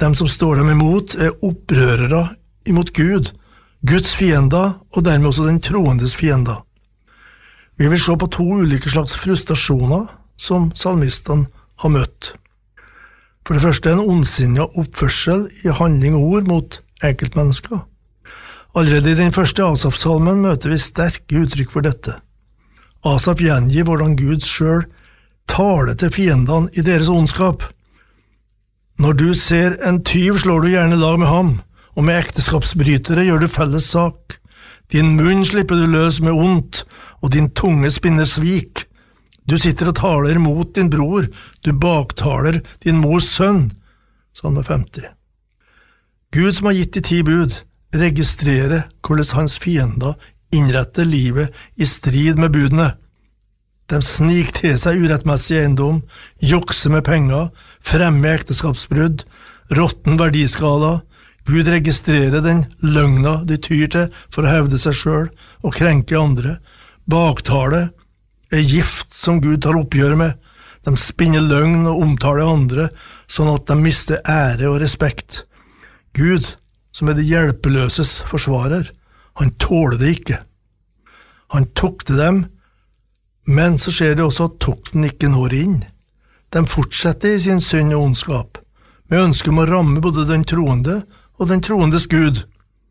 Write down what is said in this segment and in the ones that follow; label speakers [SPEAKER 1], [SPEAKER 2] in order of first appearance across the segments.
[SPEAKER 1] Dem som står dem imot opprørere imot Gud, Guds fiender og dermed også den troendes fiender. Vi vil se på to ulike slags frustrasjoner som salmisten har møtt. For det første en ondsinnet oppførsel i handling og ord mot enkeltmennesker. Allerede i den første Asaf-salmen møter vi sterke uttrykk for dette. Asaf gjengir hvordan Gud selv taler til fiendene i deres ondskap. Når du ser en tyv, slår du gjerne lag med ham, og med ekteskapsbrytere gjør du felles sak. Din munn slipper du løs med ondt, og din tunge spinner svik. Du sitter og taler mot din bror, du baktaler din mors sønn. Salme 50. Gud som har gitt de 10 bud, registrerer hvordan hans fiender innretter livet i strid med budene. De sniker til seg urettmessig eiendom, jukser med penger, fremmer ekteskapsbrudd, råtten verdiskala. Gud registrerer den løgna de tyr til for å hevde seg selv og krenke andre. Baktale gift som Gud tar oppgjør med. De spinner løgn og omtaler andre, sånn at de mister ære og respekt. Gud, som det hjelpeløses forsvarer, han tåler det ikke. Han tukter dem, men så skjer det også at tukten ikke når inn. De fortsetter i sin synd og ondskap, med ønske om å ramme både den troende og den troendes Gud.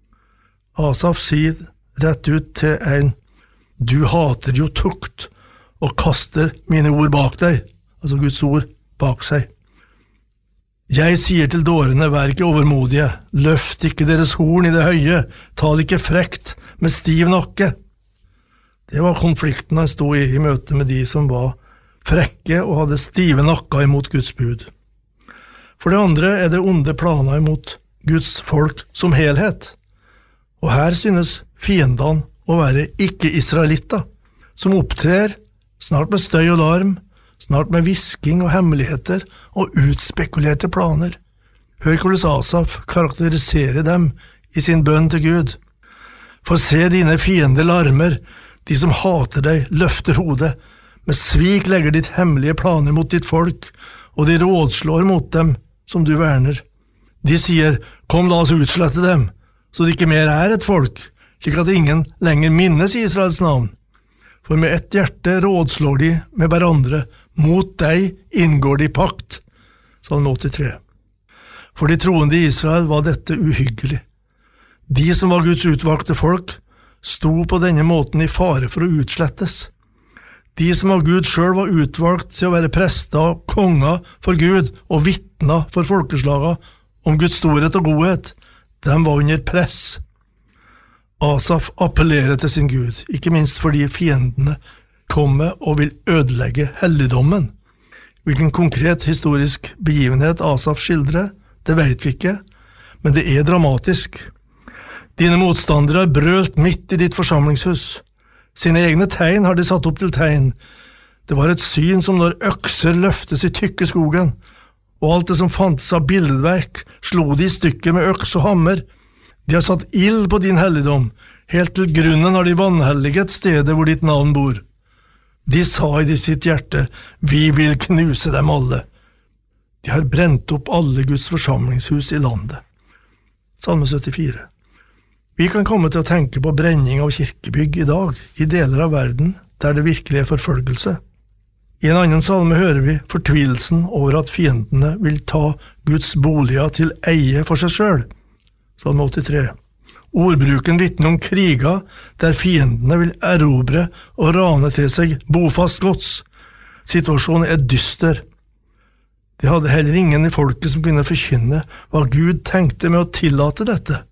[SPEAKER 1] Asaf sier rett ut til en, du hater jo tukt, og kaster mine ord bak deg, altså Guds ord bak seg. Jeg sier til dårene, vær ikke overmodige, løft ikke deres horn i det høye, ta det ikke frekt med stiv nakke. Det var konflikten han stod i møte med de som var frekke og hadde stive nakka imot Guds bud. For det andre det onde planer imot Guds folk som helhet. Og her synes fiendene å være ikke-israelitter, som opptrer snart med støy og larm, snart med visking og hemmeligheter og utspekulerte planer. Hør hvordan Asaf karakteriserer dem i sin bønn til Gud. For se dine fiender larmer, de som hater deg løfter hodet, med svik legger ditt hemmelige planer mot ditt folk, og de rådslår mot dem som du verner. De sier, kom la oss utslette dem, så det ikke mer et folk, slik at ingen lenger minnes Israels navn. For med ett hjerte rådslår de med hverandre, mot deg inngår de pakt. Salme 83. For de troende i Israel var dette uhyggelig. De som var Guds utvalgte folk, sto på denne måten i fare for å utslettes. De som av Gud selv var utvalgt til å være prester, konger for Gud og vittner for folkeslaget om Guds storhet og godhet, de var under press. Asaf appellerer til sin Gud, ikke minst fordi fiendene kommer og vil ødelegge helligdommen. Hvilken konkret historisk begivenhet Asaf skildrer, det vet vi ikke, men det dramatisk. Dine motstandere har brølt midt i ditt forsamlingshus. Sine egne tegn har de satt opp til tegn. Det var et syn som når økser løftes i tykke skogen, og alt det som fantes av billedverk slo de i stykker med øks og hammer. De har satt ild på din helligdom, helt til grunnen har de vanhelliget stedet hvor ditt navn bor. De sa i sitt hjerte, vi vil knuse dem alle. De har brent opp alle Guds forsamlingshus i landet. Salme 74. Vi kan komme til å tenke på brenning av kirkebygg i dag, i deler av verden der det virkelig forfølgelse. I en annen salme hører vi fortvilelsen over at fiendene vil ta Guds boliger til eie for seg selv. Salme 83. Ordbruken vitner om kriger der fiendene vil erobre og rane til seg bofast gods. Situasjonen dyster. De hadde heller ingen i folket som kunne forkynne hva Gud tenkte med å tillate dette.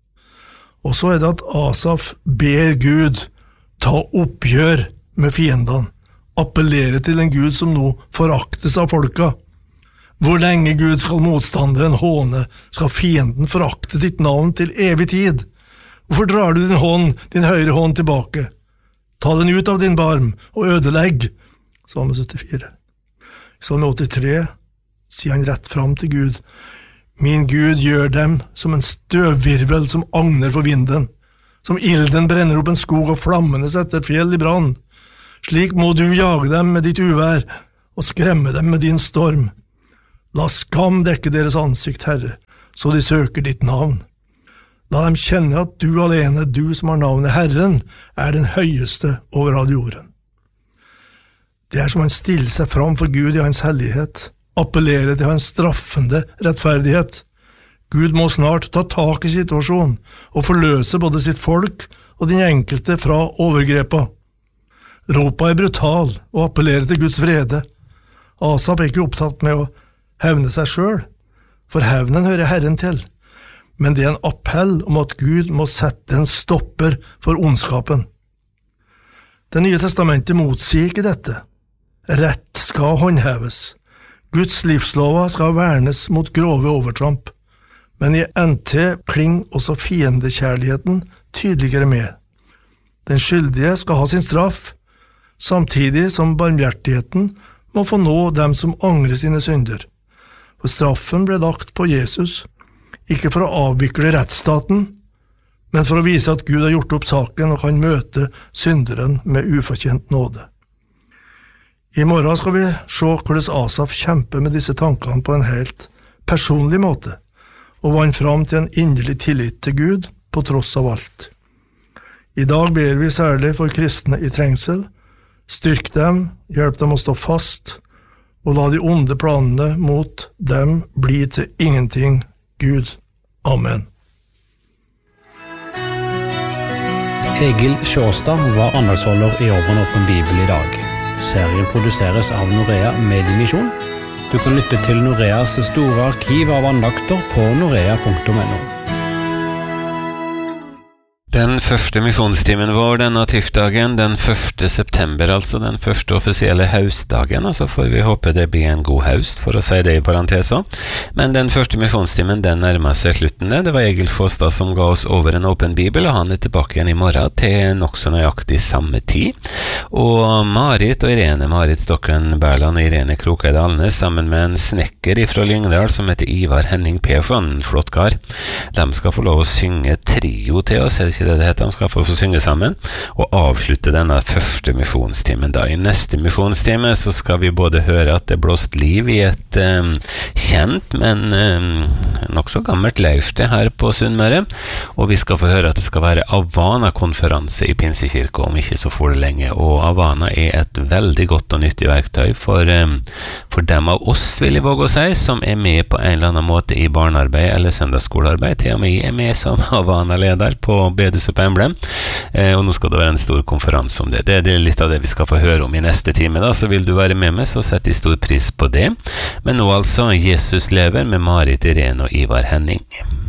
[SPEAKER 1] Og så det at Asaf ber Gud ta oppgjør med fiendene, appellere til en Gud som nå foraktes av folka. Hvor lenge Gud skal motstanderen håne, skal fienden forakte ditt navn til evig tid. Hvorfor drar du din høyre hånd tilbake? Ta den ut av din barm og ødelegg. Salme 74. Salme 83 sier han rett fram til Gud. Min Gud gjør dem som en støvvirvel som agner for vinden, som ilden brenner opp en skog og flammene setter fjell i brann. Slik må du jage dem med ditt uvær og skremme dem med din storm. La skam dekke deres ansikt, Herre, så de søker ditt navn. La dem kjenne at du alene, du som har navnet Herren, den høyeste over all jorden. Det som han stiller seg fram for Gud i hans hellighet, appellerer til hans straffende rettferdighet. Gud må snart ta tak i situasjonen og forløse både sitt folk og den enkelte fra overgrepa. Ropa brutal og appellerer til Guds vrede. Asaf ikke opptatt med å hevne seg selv, for hevnen hører Herren til, men det en appell om at Gud må sette en stopper for ondskapen. Det nye testamentet motsier ikke dette. Rett skal håndheves. Guds livslover skal vernes mot grove overtramp, men i NT kling også fiendekjærligheten tydeligere med. Den skyldige skal ha sin straff, samtidig som barmhjertigheten må få nå dem som angrer sine synder. For straffen ble lagt på Jesus, ikke for å avvikle rettsstaten, men for å vise at Gud har gjort opp saken og kan møte synderen med ufortjent nåde. I morgen skal vi se hvordan Asaf kjemper med disse tankene på en helt personlig måte, og vant fram til en inderlig tillit til Gud på tross av alt. I dag ber vi særlig for kristne i trengsel. Styrk dem, hjelp dem å stå fast, og la de onde planene mot dem bli til ingenting, Gud. Amen.
[SPEAKER 2] Egil Sjåstad var andagsholder i Over en åpen bibel i dag. Serien produseres av Norea Mediemisjon. Du kan lytte til Noreas store arkiv av andakter på norea.no.
[SPEAKER 3] Den første misjonstimen vår denne tirsdagen, den 1. september, altså den første offisielle høstdagen, og så får vi håpe det blir en god høst, for å si det i parentes også. Men den første misjonstimen, den nærmer seg slutten. Det var Egil Sjåstad som ga oss Over en åpen bibel, og han tilbake igjen i morgen til nok så nøyaktig samme tid. Og Marit og Irene, Marit Stokken Berland og Irene Krokeid Alnes, sammen med en snekker fra Lyngdal som heter Ivar Henning Persson, flott kar. De skal få lov å synge trio til oss, det heter, de skal få synge sammen og avslutte denne første misjonstimen da. I neste misjonstime så skal vi både høre at det blåst liv i et kjent, men nok så gammelt leirste her på Sunnmøre, og vi skal få høre at det skal være Avana-konferanse i Pinsekirke om ikke så for lenge, og Avana et veldig godt og nyttig verktøy for dem av oss, vil jeg våge å si, som med på en eller annen måte i barnearbeid eller søndagsskolearbeid. Til og med med som Avana-leder på Bedehuset på Emblem, og nå skal det være en stor konferanse om det. Det litt av det vi skal få høre om i neste time da, så vil du være med meg, så setter jeg stor pris på det. Men nå altså, Jesus lever med Marit Irene og Ivar Henning.